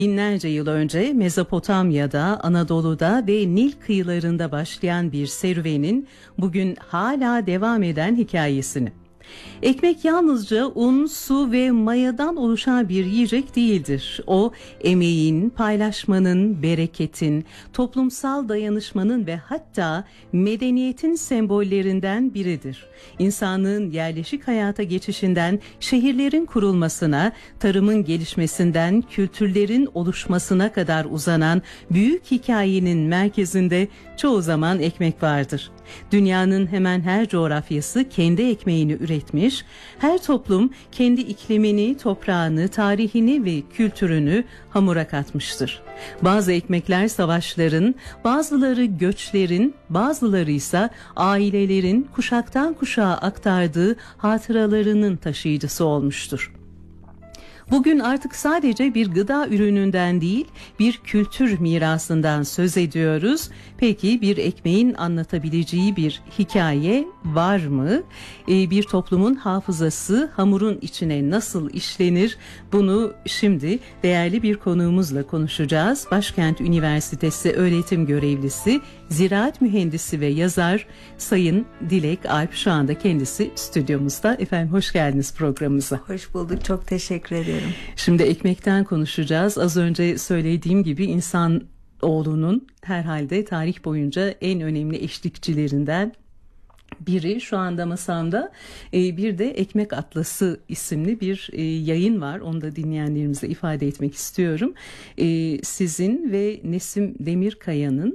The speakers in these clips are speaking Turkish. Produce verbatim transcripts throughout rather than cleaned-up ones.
Binlerce yıl önce Mezopotamya'da, Anadolu'da ve Nil kıyılarında başlayan bir serüvenin bugün hala devam eden hikayesini. Ekmek yalnızca un, su ve mayadan oluşan bir yiyecek değildir. O, emeğin, paylaşmanın, bereketin, toplumsal dayanışmanın ve hatta medeniyetin sembollerinden biridir. İnsanlığın yerleşik hayata geçişinden şehirlerin kurulmasına, tarımın gelişmesinden kültürlerin oluşmasına kadar uzanan büyük hikayenin merkezinde çoğu zaman ekmek vardır. Dünyanın hemen her coğrafyası kendi ekmeğini üretmiş, her toplum kendi iklimini, toprağını, tarihini ve kültürünü hamura katmıştır. Bazı ekmekler savaşların, bazıları göçlerin, bazıları ise ailelerin kuşaktan kuşağa aktardığı hatıralarının taşıyıcısı olmuştur. Bugün artık sadece bir gıda ürününden değil, bir kültür mirasından söz ediyoruz. Peki bir ekmeğin anlatabileceği bir hikaye var mı? Ee, bir toplumun hafızası hamurun içine nasıl işlenir? Bunu şimdi değerli bir konuğumuzla konuşacağız. Başkent Üniversitesi öğretim görevlisi, ziraat mühendisi ve yazar Sayın Dilek Alp, şu anda kendisi stüdyomuzda. Efendim hoş geldiniz programımıza. Hoş bulduk, çok teşekkür ederim. Şimdi ekmekten konuşacağız. Az önce söylediğim gibi insan oğlunun herhalde tarih boyunca en önemli eşlikçilerinden biri. Şu anda masamda bir de Ekmek Atlası isimli bir yayın var. Onu da dinleyenlerimize ifade etmek istiyorum. Sizin ve Nesim Demirkaya'nın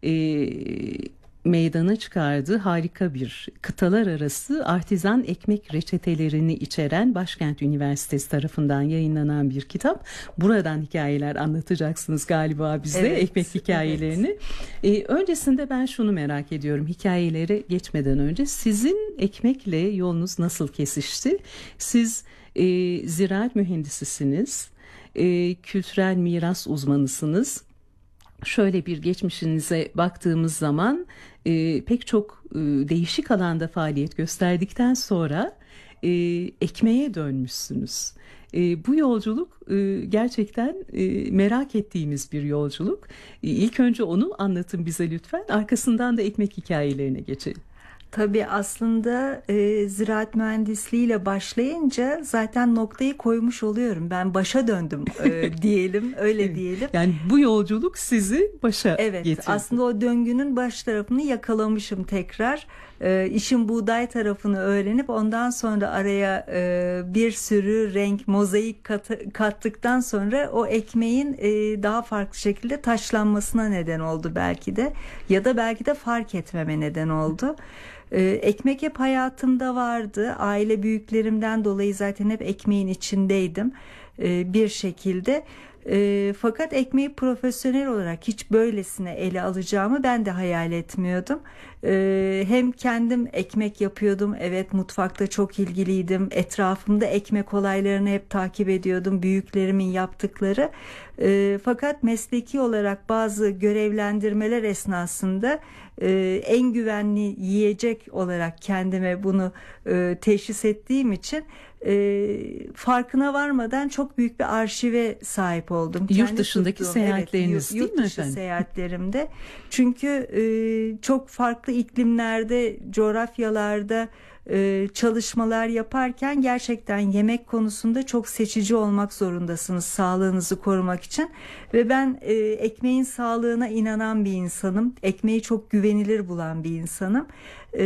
meydana çıkardığı harika bir kıtalar arası artizan ekmek reçetelerini içeren Başkent Üniversitesi tarafından yayınlanan bir kitap. Buradan hikayeler anlatacaksınız galiba bize, evet, ekmek hikayelerini. Evet. Ee, öncesinde ben şunu merak ediyorum, hikayelere geçmeden önce sizin ekmekle yolunuz nasıl kesişti? Siz e, ziraat mühendisisiniz, e, kültürel miras uzmanısınız. Şöyle bir geçmişinize baktığımız zaman e, pek çok e, değişik alanda faaliyet gösterdikten sonra e, ekmeğe dönmüşsünüz. E, bu yolculuk e, gerçekten e, merak ettiğimiz bir yolculuk. E, ilk önce onu anlatın bize lütfen, arkasından da ekmek hikayelerine geçelim. Tabii aslında e, ziraat mühendisliğiyle başlayınca zaten noktayı koymuş oluyorum. Ben başa döndüm e, diyelim, öyle diyelim. Yani bu yolculuk sizi başa evet, getirdi. Evet, aslında o döngünün baş tarafını yakalamışım tekrar. E, işin buğday tarafını öğrenip ondan sonra araya e, bir sürü renk, mozaik kat, kattıktan sonra o ekmeğin e, daha farklı şekilde taşlanmasına neden oldu belki de. Ya da belki de fark etmeme neden oldu. Ee, ekmek hep hayatımda vardı. Aile büyüklerimden dolayı zaten hep ekmeğin içindeydim ee, bir şekilde. Ee, fakat ekmeği profesyonel olarak hiç böylesine ele alacağımı ben de hayal etmiyordum. Ee, hem kendim ekmek yapıyordum. Evet, mutfakta çok ilgiliydim. Etrafımda ekmek olaylarını hep takip ediyordum. Büyüklerimin yaptıkları. Ee, fakat mesleki olarak bazı görevlendirmeler esnasında e, en güvenli yiyecek olarak kendime bunu e, teşhis ettiğim için e, farkına varmadan çok büyük bir arşive sahip oldum. Yurt Kendi dışındaki tuttuğum, seyahatleriniz evet, yurt, değil mi yurt dışı efendim? seyahatlerimde. Çünkü e, çok farklı iklimlerde, coğrafyalarda e, çalışmalar yaparken gerçekten yemek konusunda çok seçici olmak zorundasınız sağlığınızı korumak için. Ve ben e, ekmeğin sağlığına inanan bir insanım. Ekmeği çok güvenilir bulan bir insanım. Ee,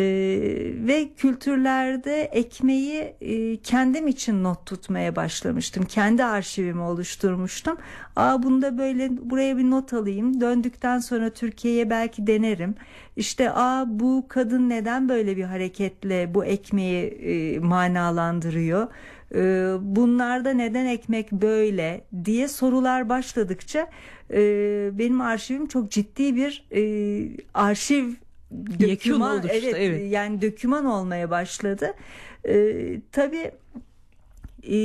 ve kültürlerde ekmeği e, kendim için not tutmaya başlamıştım. Kendi arşivimi oluşturmuştum. Aa, bunda böyle, buraya bir not alayım. Döndükten sonra Türkiye'ye belki denerim. İşte aa, bu kadın neden böyle bir hareketle bu ekmeği e, manalandırıyor? Ee, bunlarda neden ekmek böyle diye sorular başladıkça e, benim arşivim çok ciddi bir e, arşiv döküman, evet, evet, yani döküman olmaya başladı. Ee, tabii e,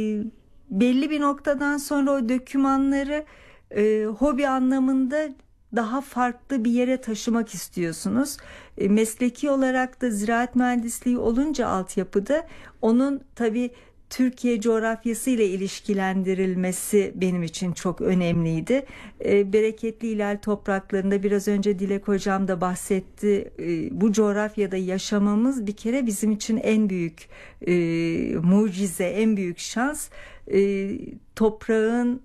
belli bir noktadan sonra o dökümanları e, hobi anlamında daha farklı bir yere taşımak istiyorsunuz. E, mesleki olarak da ziraat mühendisliği olunca altyapıda onun tabii Türkiye coğrafyası ile ilişkilendirilmesi benim için çok önemliydi. E, bereketli İlal topraklarında biraz önce Dilek Hocam da bahsetti. E, bu coğrafyada yaşamamız bir kere bizim için en büyük e, mucize, en büyük şans. E, toprağın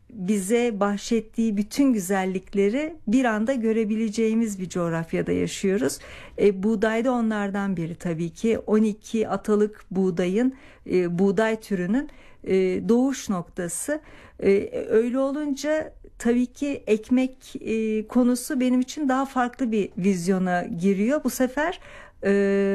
bize bahşettiği bütün güzellikleri bir anda görebileceğimiz bir coğrafyada yaşıyoruz. E, buğday da onlardan biri tabii ki. on iki atalık buğdayın, e, buğday türünün e, doğuş noktası. E, öyle olunca tabii ki ekmek e, konusu benim için daha farklı bir vizyona giriyor. Bu sefer e,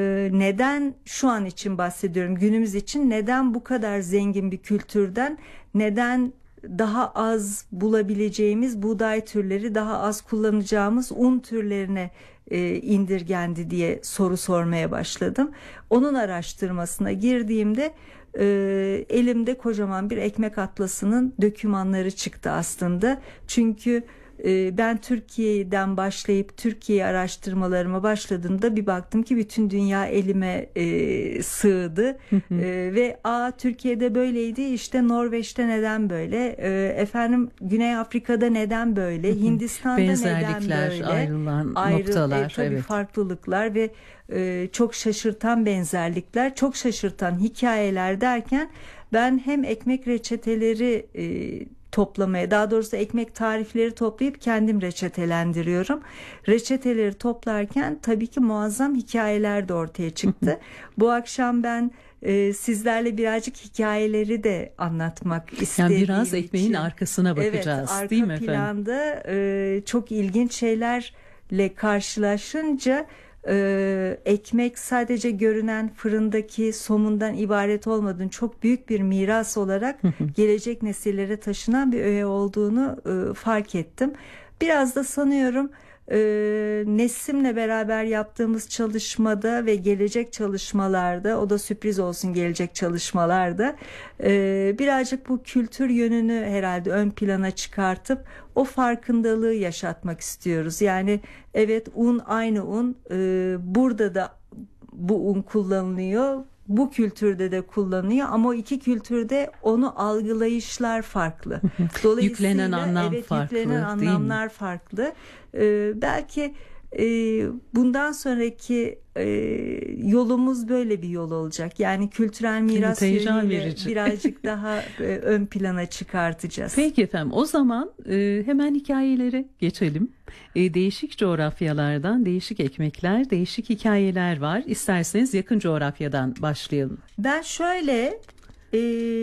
neden şu an için bahsediyorum, günümüz için neden bu kadar zengin bir kültürden, neden daha az bulabileceğimiz buğday türleri, daha az kullanacağımız un türlerine e, indirgendi diye soru sormaya başladım. Onun araştırmasına girdiğimde e, elimde kocaman bir ekmek atlasının dokümanları çıktı aslında. Çünkü e, ben Türkiye'den başlayıp Türkiye araştırmalarıma başladığımda bir baktım ki bütün dünya elime e, sığdı. e, ve a Türkiye'de böyleydi, işte Norveç'te neden böyle, e, efendim Güney Afrika'da neden böyle, Hindistan'da neden böyle, ayrılan ayrı, noktalar, e, tabii evet. farklılıklar ve e, çok şaşırtan benzerlikler, çok şaşırtan hikayeler derken ben hem ekmek reçeteleri e, toplamaya, daha doğrusu ekmek tarifleri toplayıp kendim reçetelendiriyorum. Reçeteleri toplarken tabii ki muazzam hikayeler de ortaya çıktı. Bu akşam ben e, sizlerle birazcık hikayeleri de anlatmak istediğim Yani biraz için. ekmeğin arkasına bakacağız, evet, değil mi arka efendim? planda e, çok ilginç şeylerle karşılaşınca Ee, ekmek sadece görünen fırındaki somundan ibaret olmadığını, çok büyük bir miras olarak gelecek nesillere taşınan bir öğe olduğunu e, fark ettim. Biraz da sanıyorum e, Nesim'le beraber yaptığımız çalışmada ve gelecek çalışmalarda, o da sürpriz olsun, gelecek çalışmalarda e, birazcık bu kültür yönünü herhalde ön plana çıkartıp o farkındalığı yaşatmak istiyoruz. Yani evet, un aynı un, e, burada da bu un kullanılıyor, bu kültürde de kullanılıyor ama o iki kültürde onu algılayışlar farklı. Dolayısıyla yüklenen anlam evet, farklı, yüklenen değil mi? anlamlar farklı. E, belki e, bundan sonraki e, yolumuz böyle bir yol olacak. Yani kültürel miras Evet, heyecan yönüyle verici. birazcık daha e, ön plana çıkartacağız. Peki efendim, o zaman e, hemen hikayelere geçelim. E, değişik coğrafyalardan değişik ekmekler, değişik hikayeler var. İsterseniz yakın coğrafyadan başlayalım. Ben şöyle e,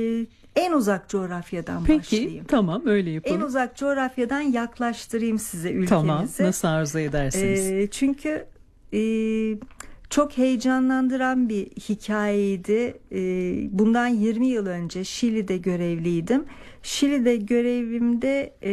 en uzak coğrafyadan Peki, başlayayım. tamam, öyle yapalım. En uzak coğrafyadan yaklaştırayım size ülkenizi. Tamam, nasıl arzu edersiniz? E, çünkü e, çok heyecanlandıran bir hikayeydi. E, bundan yirmi yıl önce Şili'de görevliydim. Şili'de görevimde e,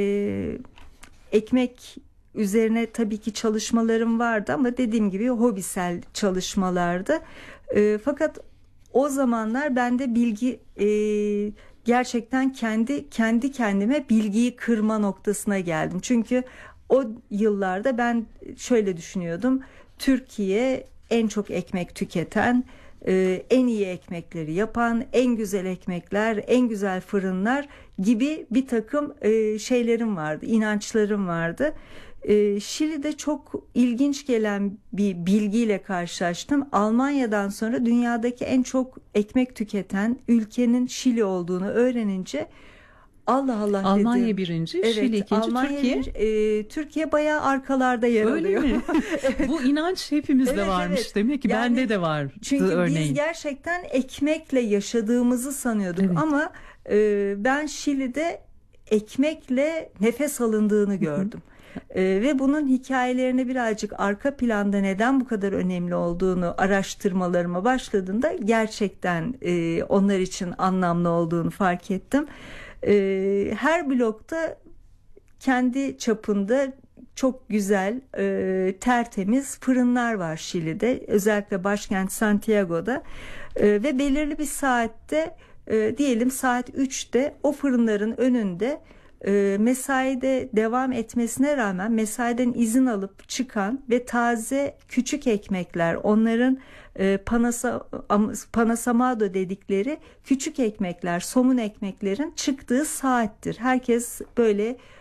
ekmek üzerine tabii ki çalışmalarım vardı ama dediğim gibi hobisel çalışmalardı. E, fakat o zamanlar bende bilgi e, gerçekten kendi kendi kendime bilgiyi kırma noktasına geldim. Çünkü o yıllarda ben şöyle düşünüyordum: Türkiye en çok ekmek tüketen, e, en iyi ekmekleri yapan, en güzel ekmekler, en güzel fırınlar gibi bir takım e, şeylerim vardı, inançlarım vardı. E, Şili'de çok ilginç gelen bir bilgiyle karşılaştım. Almanya'dan sonra dünyadaki en çok ekmek tüketen ülkenin Şili olduğunu öğrenince Allah Allah Almanya dedim. birinci, Evet, Şili ikinci, Almanya Türkiye. birinci, e, Türkiye bayağı arkalarda yer Öyle alıyor. mi? Bu inanç hepimizde Evet, varmış evet. demek ki, Yani bende de var. Çünkü örneğin. biz gerçekten ekmekle yaşadığımızı sanıyorduk Evet. ama e, ben Şili'de ekmekle nefes alındığını gördüm. E, ve bunun hikayelerine birazcık arka planda neden bu kadar önemli olduğunu araştırmalarıma başladığında gerçekten e, onlar için anlamlı olduğunu fark ettim. E, her blokta kendi çapında çok güzel, e, tertemiz fırınlar var Şili'de. Özellikle başkent Santiago'da e, ve belirli bir saatte, e, diyelim saat üçte o fırınların önünde e, mesaide devam etmesine rağmen mesaiden izin alıp çıkan ve taze küçük ekmekler, onların e, panasa, panasamado dedikleri küçük ekmekler, somun ekmeklerin çıktığı saattir. Herkes böyle